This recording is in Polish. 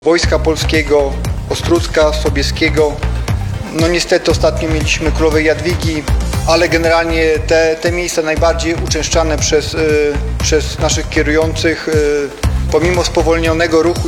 Wojska Polskiego, Ostrucka, Sobieskiego. No niestety ostatnio mieliśmy Królowej Jadwigi, ale generalnie te miejsca najbardziej uczęszczane przez naszych kierujących, pomimo spowolnionego ruchu